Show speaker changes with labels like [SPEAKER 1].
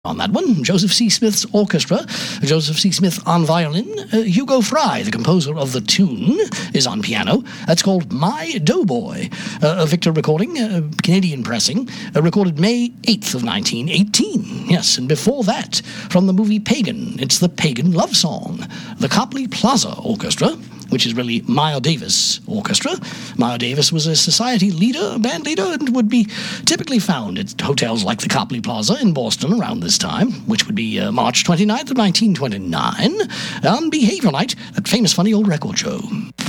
[SPEAKER 1] On that one, Joseph C. Smith's orchestra, Joseph C. Smith on violin, Hugo Fry, the composer of the tune, is on piano. That's called My Doughboy, a Victor recording, Canadian pressing, recorded May 8th of 1918. Yes, and before that, from the movie Pagan, it's the Pagan Love Song, the Copley Plaza Orchestra, which is really Miles Davis Orchestra. Miles Davis was a society leader, a band leader, and would be typically found at hotels like the Copley Plaza in Boston around this time, which would be March 29th of 1929, on Behavior Night, that famous funny old record show.